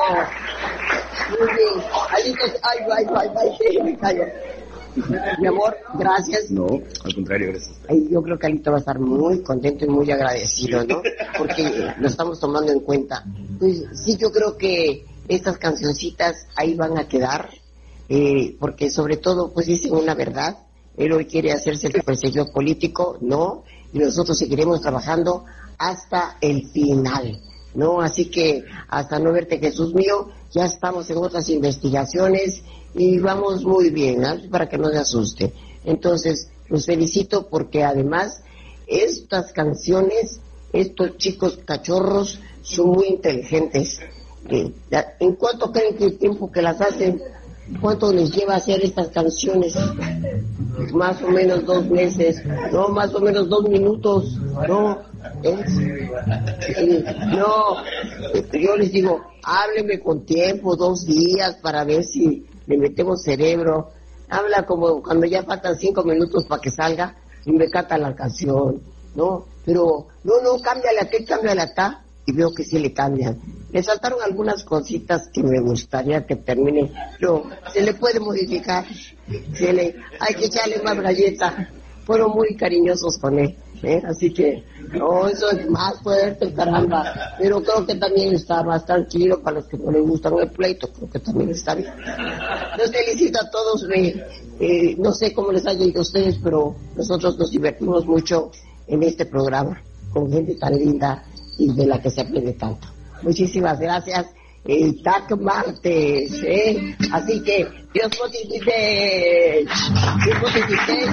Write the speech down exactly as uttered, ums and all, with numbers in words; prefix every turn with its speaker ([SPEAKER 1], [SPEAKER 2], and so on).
[SPEAKER 1] Muy bien. Alitos, ay, ay, ay, ay, sí, me callo. Mi amor, gracias.
[SPEAKER 2] No, al contrario, gracias.
[SPEAKER 1] Ay, yo creo que Alito va a estar muy contento y muy agradecido, ¿no? Porque lo estamos tomando en cuenta. Pues sí, yo creo que estas cancioncitas ahí van a quedar, eh, porque sobre todo, pues dicen una verdad. Él hoy quiere hacerse el perseguidor político, ¿no? Y nosotros seguiremos trabajando hasta el final, ¿no? Así que hasta no verte, Jesús mío, ya estamos en otras investigaciones y vamos muy bien, ¿no? Para que no se asuste. Entonces, los felicito porque además estas canciones, estos chicos cachorros son muy inteligentes. Eh, ¿En cuánto creen que el tiempo que las hacen? ¿Cuánto les lleva hacer estas canciones? Más o menos dos meses, no, más o menos dos minutos, no, ¿eh? Sí, no, yo les digo, hábleme con tiempo, dos días para ver si le metemos cerebro. Habla como cuando ya faltan cinco minutos para que salga y me canta la canción, ¿no? Pero, no, no, cámbiale aquí, cámbiale acá, y veo que sí le cambian. Le saltaron algunas cositas que me gustaría que termine, pero se le puede modificar, se le, hay que echarle más galleta. Fueron muy cariñosos con él, ¿eh? Así que, no, eso es más fuerte, caramba, pero creo que también está más tranquilo para los que no les gustan el pleito, creo que también está bien. Los felicito a todos, eh, eh, no sé cómo les haya ido a ustedes, pero nosotros nos divertimos mucho en este programa, con gente tan linda y de la que se aprende tanto. Muchísimas gracias. Eh, tac martes, ¿eh? Así que Dios motivite, Dios motivite.